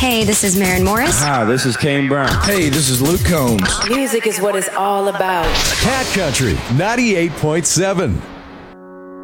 Hey, this is Maren Morris. Hi, this is Kane Brown. Hey, this is Luke Combs. Music is what it's all about. Cat Country 98.7.